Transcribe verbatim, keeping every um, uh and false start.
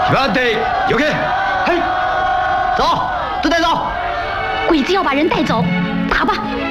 原地有给， 嘿，走，都带走。 鬼子要把人带走，打吧！